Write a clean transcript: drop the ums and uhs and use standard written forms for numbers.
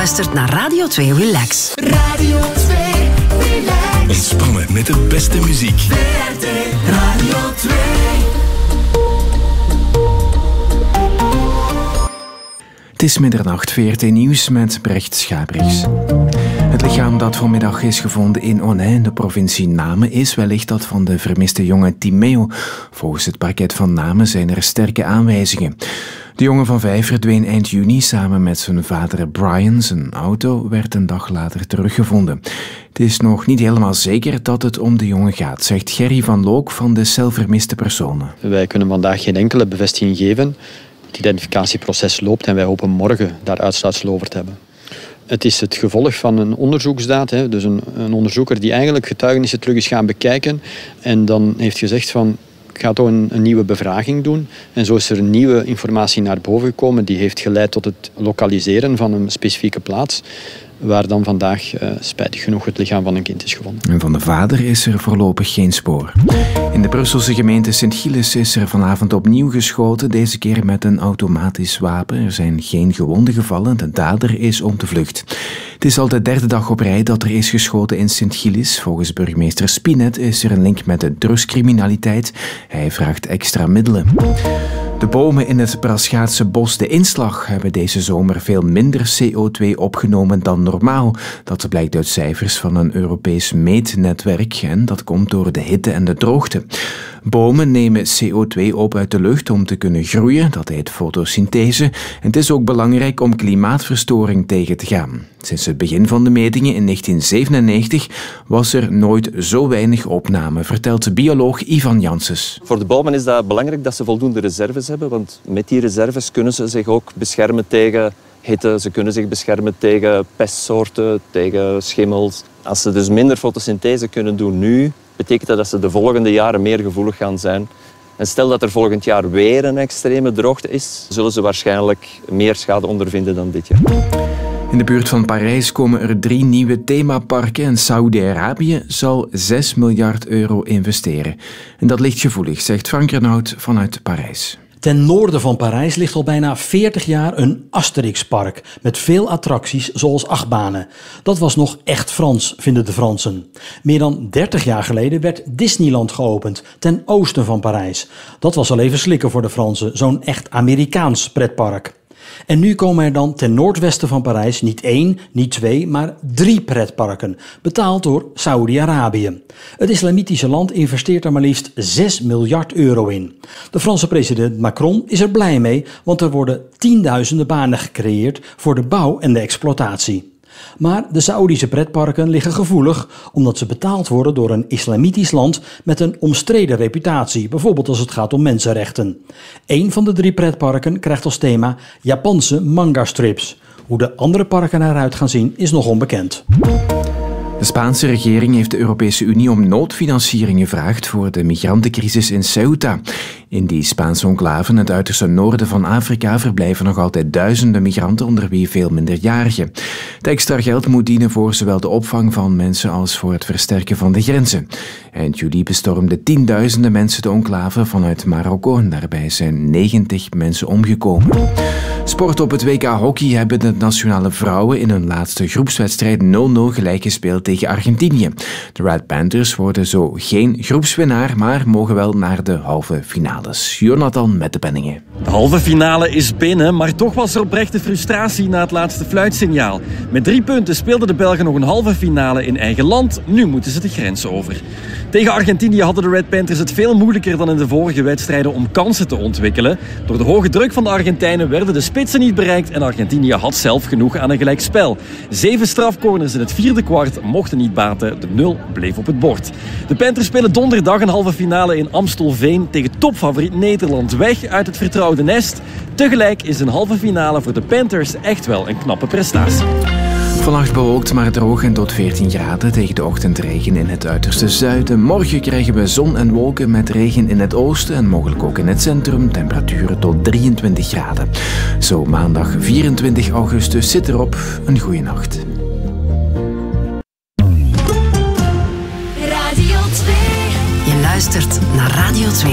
luistert naar Radio 2 Relax. Radio 2 Relax. Ontspannen met de beste muziek. VRT Radio 2. Het is middernacht, VRT Nieuws met Brecht Schabrichs. Het lichaam dat vanmiddag is gevonden in Onay, de provincie Namen, is wellicht dat van de vermiste jongen Timeo. Volgens het parket van Namen zijn er sterke aanwijzingen. De jongen van 5 verdween eind juni samen met zijn vader Brian. Zijn auto werd een dag later teruggevonden. Het is nog niet helemaal zeker dat het om de jongen gaat, zegt Gerry van Look van de cel vermiste personen. Wij kunnen vandaag geen enkele bevestiging geven. Het identificatieproces loopt en wij hopen morgen daar uitsluitsel over te hebben. Het is het gevolg van een onderzoeksdaad. Dus een onderzoeker die eigenlijk getuigenissen terug is gaan bekijken en dan heeft gezegd van ik ga toch een nieuwe bevraging doen. En zo is er nieuwe informatie naar boven gekomen die heeft geleid tot het lokaliseren van een specifieke plaats waar dan vandaag spijtig genoeg het lichaam van een kind is gevonden. En van de vader is er voorlopig geen spoor. In de Brusselse gemeente Sint-Gilles is er vanavond opnieuw geschoten, deze keer met een automatisch wapen. Er zijn geen gewonden gevallen, de dader is op de vlucht. Het is al de derde dag op rij dat er is geschoten in Sint-Gilles. Volgens burgemeester Spinet is er een link met de drugscriminaliteit. Hij vraagt extra middelen. De bomen in het Braschaatse bos De Inslag hebben deze zomer veel minder CO2 opgenomen dan normaal. Dat blijkt uit cijfers van een Europees meetnetwerk en dat komt door de hitte en de droogte. Bomen nemen CO2 op uit de lucht om te kunnen groeien, dat heet fotosynthese. En het is ook belangrijk om klimaatverstoring tegen te gaan. Sinds het begin van de metingen in 1997 was er nooit zo weinig opname, vertelt bioloog Ivan Janssens. Voor de bomen is dat belangrijk dat ze voldoende reserves hebben, want met die reserves kunnen ze zich ook beschermen tegen hitte, ze kunnen zich beschermen tegen pestsoorten, tegen schimmels. Als ze dus minder fotosynthese kunnen doen nu, betekent dat ze de volgende jaren meer gevoelig gaan zijn. En stel dat er volgend jaar weer een extreme droogte is, zullen ze waarschijnlijk meer schade ondervinden dan dit jaar. In de buurt van Parijs komen er 3 nieuwe themaparken en Saudi-Arabië zal 6 miljard euro investeren. En dat ligt gevoelig, zegt Frank Renaud vanuit Parijs. Ten noorden van Parijs ligt al bijna 40 jaar een Asterix-park met veel attracties zoals achtbanen. Dat was nog echt Frans, vinden de Fransen. Meer dan 30 jaar geleden werd Disneyland geopend, ten oosten van Parijs. Dat was al even slikken voor de Fransen, zo'n echt Amerikaans pretpark. En nu komen er dan ten noordwesten van Parijs niet 1, niet 2, maar 3 pretparken, betaald door Saudi-Arabië. Het islamitische land investeert er maar liefst 6 miljard euro in. De Franse president Macron is er blij mee, want er worden tienduizenden banen gecreëerd voor de bouw en de exploitatie. Maar de Saoedische pretparken liggen gevoelig omdat ze betaald worden door een islamitisch land met een omstreden reputatie, bijvoorbeeld als het gaat om mensenrechten. Eén van de 3 pretparken krijgt als thema Japanse manga-strips. Hoe de andere parken eruit gaan zien is nog onbekend. De Spaanse regering heeft de Europese Unie om noodfinanciering gevraagd voor de migrantencrisis in Ceuta. In die Spaanse enclave in het uiterste noorden van Afrika verblijven nog altijd duizenden migranten, onder wie veel minderjarigen. Het extra geld moet dienen voor zowel de opvang van mensen als voor het versterken van de grenzen. Eind juli bestormden tienduizenden mensen de enclave vanuit Marokko en daarbij zijn 90 mensen omgekomen. Sport op het WK hockey hebben de nationale vrouwen in hun laatste groepswedstrijd 0-0 gelijk gespeeld tegen Argentinië. De Red Panthers worden zo geen groepswinnaar, maar mogen wel naar de halve finales. Jonathan met de penningen. De halve finale is binnen, maar toch was er oprechte frustratie na het laatste fluitsignaal. Met 3 punten speelden de Belgen nog een halve finale in eigen land. Nu moeten ze de grens over. Tegen Argentinië hadden de Red Panthers het veel moeilijker dan in de vorige wedstrijden om kansen te ontwikkelen. Door de hoge druk van de Argentijnen werden de spitsen niet bereikt en Argentinië had zelf genoeg aan een gelijkspel. 7 strafcorners in het 4e kwart mochten niet baten, de 0 bleef op het bord. De Panthers spelen donderdag een halve finale in Amstelveen tegen topfavoriet Nederland, weg uit het vertrouwde nest. Tegelijk is een halve finale voor de Panthers echt wel een knappe prestatie. Vannacht bewolkt maar droog en tot 14 graden, tegen de ochtendregen in het uiterste zuiden. Morgen krijgen we zon en wolken met regen in het oosten en mogelijk ook in het centrum. Temperaturen tot 23 graden. Zo maandag 24 augustus zit erop. Een goeie nacht. Je luistert naar Radio 2.